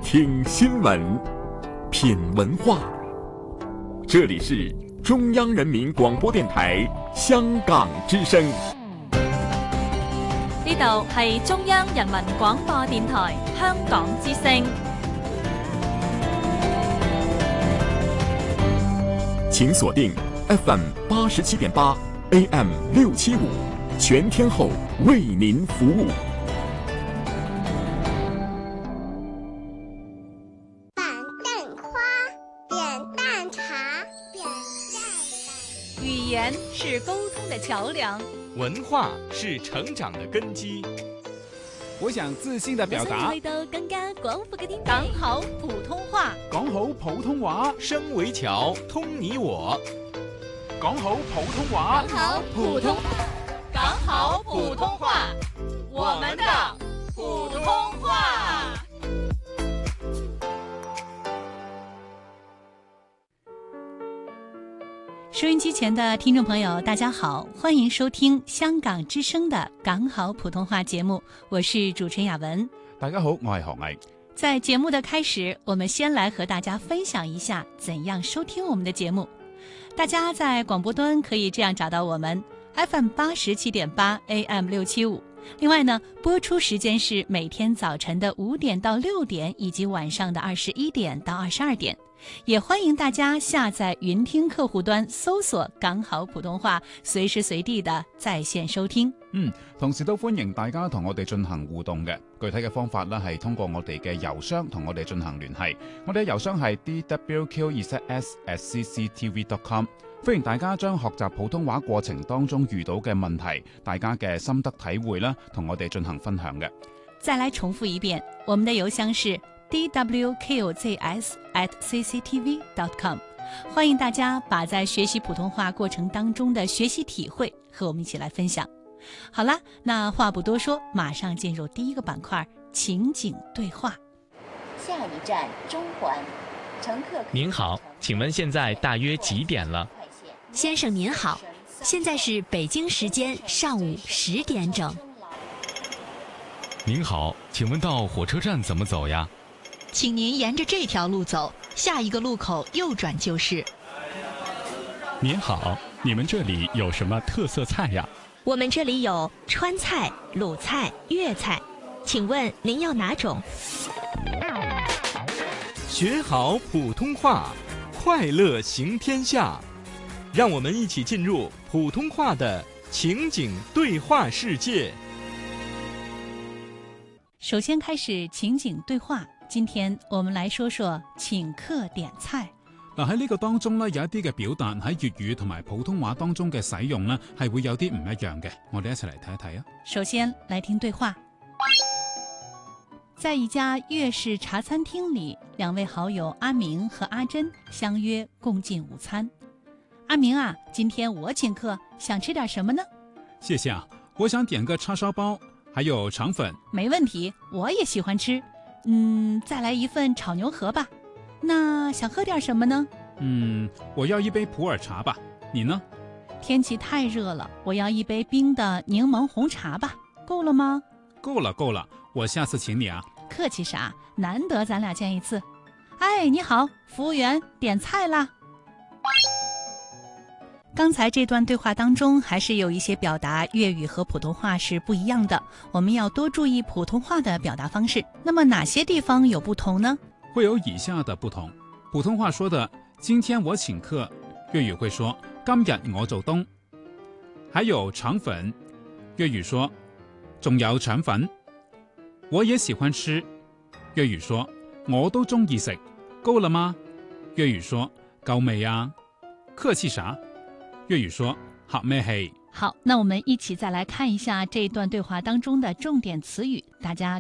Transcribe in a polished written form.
听新闻，品文化。这里是中央人民广播電台香港之聲。 呢度係中央人民廣播電台香港之聲。 請鎖定 FM 87.8 AM 675，全天候為您服務。 語言是溝通的橋樑， 文化是成長的根基。 我想自信的表達， 去到更加廣闊嘅天地，講好普通話， 講好普通話， 聲為橋，通你我。 講好普通話， 講好普通，講好普通話，我們的普通話。收音機前的聽眾朋友大家好，歡迎收聽香港之聲的港好普通話節目，我是主持人雅文。 大家好，我係何毅。 在節目的開始，我們先來和大家分享一下怎樣收聽我們的節目。大家在廣播端可以這樣找到我們 FM 87.8 AM 675。另外呢，播出時間是每天早晨的5點到6點，以及晚上的21點到22點。也歡迎大家下載雲聽客戶端，搜索港好普通話，隨時隨地的在線收聽。 同時都歡迎大家同我哋進行互動嘅。具體嘅方法呢，係通過我哋嘅郵箱同我哋進行聯繫。我哋嘅郵箱係 dwq@cctv.com。歡迎大家將學習普通話過程當中遇到嘅問題，大家嘅心得體會啦，同我哋進行分享嘅。 再來重複一遍，我們的郵箱是dwqzs@cctv.com。歡迎大家把在學習普通話過程當中的學習體會和我們一起來分享。好了，那話不多說，馬上進入第一個板塊，情景對話。 下一站中環，乘客。 您好，請問現在大約幾點了？ 先生您好，現在是北京時間上午10點整。 您好，請問到火車站怎麼走呀？ 請您沿着這條路走，下一個路口右轉就是。 您好，你們這裡有什麼特色菜呀？ 我們這裡有川菜、魯菜、粵菜，請問您要哪種？ 學好普通話，快樂行天下。讓我們一起進入普通話的情景對話世界。 首先開始情景對話，今天我們來說說請客點菜。 喺呢個當中呢，有一啲嘅表達喺粵語同埋普通話當中嘅使用呢，係會有啲唔一樣嘅。我哋一齊嚟睇一睇啊。 首先來聽對話。在一家粵式茶餐廳裡，兩位好友阿明和阿珍相約共進午餐。阿明啊，今天我請客，想吃點什麼呢？ 謝謝啊，我想點個叉燒包，還有腸粉。 沒問題，我也喜歡吃。再來一份炒牛河吧。那想喝點什麼呢？ 我要一杯普洱茶吧。你呢？ 天氣太熱了，我要一杯冰的檸檬紅茶吧。夠了嗎？ 夠了，我下次請你啊。 客氣啥？難得咱倆見一次。哎，你好，服務員，點菜啦。剛才這段對話當中還是有一些表達粵語和普通話是不一樣的，我們要多注意普通話的表達方式。那麼哪些地方有不同呢？ 會有以下的不同。普通話說的今天我請客，粵語會說今日我做東。還有腸粉，粵語說仲有腸粉。我也喜歡吃，粵語說我都中意食。夠了嗎？粵語說夠未啊？客氣啥？粵語說客咩氣？ 好，那我們一起再來看一下這段對話當中的重點詞語，大家